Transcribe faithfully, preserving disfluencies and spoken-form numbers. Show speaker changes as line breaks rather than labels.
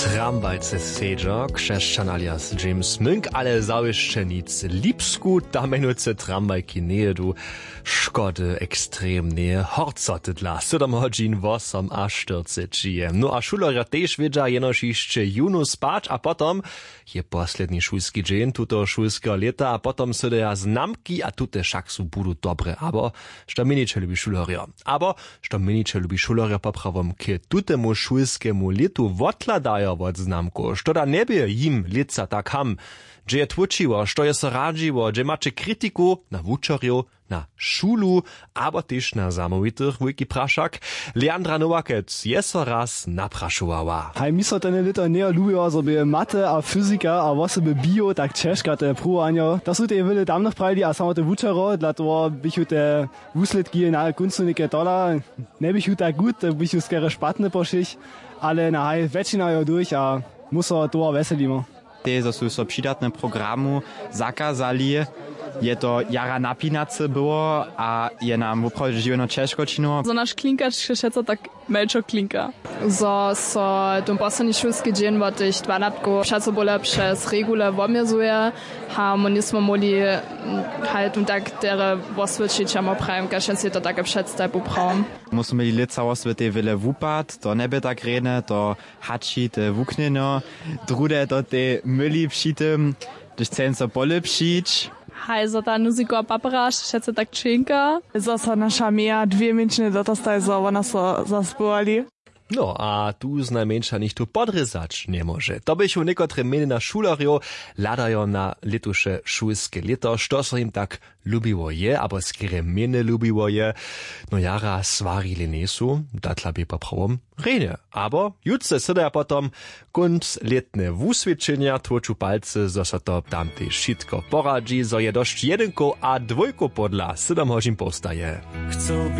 Trambajce sedža, křesťan alias James Mink, ale zawieszcze nic Lipsku, da menujce trambajki nejedu, szkody ekstremnie, horcoty dla siedem godzin, osem a czterdzieści žije. No a šulerja tež vedža jenož jeszcze junu spać, a potom je posledni šulski dzień tuto šulskiego leta, a potom sedeja znamki, a tute však su budu dobre, abo što miniče lubi šulerja. Abo što miniče lubi šulerja popravom k tutemu šulskemu letu votladajo od znamku, što da ne bi jim lica tak ham, že je tvučivo, što je se radživo, že mače kritiku na vučarju, na šulu, abo tež na zamovitych vujki prašak. Leandra Nowakec je se raz naprašovala.
Hej, mi so tene lito ne lubijo, so by mate a fyzika a osoby bio tak češka te prúvania. To sú tie veľmi damných pravdy a samo te vučaro, dla toho bychu te výsledky na koncu neke tola, ne bychu tak gut, bychu skere špatne pošich, ale na hej, väčšina jo durch a muso toho veselimo.
Te, zo sú so přidatné programu zakázali, je to jara napínace było, a je nam uprawie żywno czeszkočino.
Zo nasz klinkač šeca tak melčo klinka. Zo so tom posledný šulski dzień bo tych dvanatko šaco bole przez regule womierzuje, a my nismo mogli halt und tak tere osvědčiť, a mo prajem, kaž si to také představu pravom.
Musimy mieli lica osvete vele vupat, to nebe tak rene, to hači te vukneno, drude to te myli pšitym, když chcem so pole pšić.
Hej, za ta muziko a paparaš, šece tak činka.
Za sa naša mija dvije minčne dotastaj za ona so zaspojali.
No, a tu znajmniejsza niż tu podryzacz nie może. To byśmy niekotre mieli na šulerjo, ladajo na letuše šulske leto, što so im tak lubiło je, abo skere mene lubiło je. No jara svarili nesu, datla by poprawom rejne. Abo jutce sedaja potom kund letne wusvědčenia, tvoču palce, zo so to tamte šitko poradzi, zo je dość jedynko a dvojko podla sedem hodin postaje. Chcą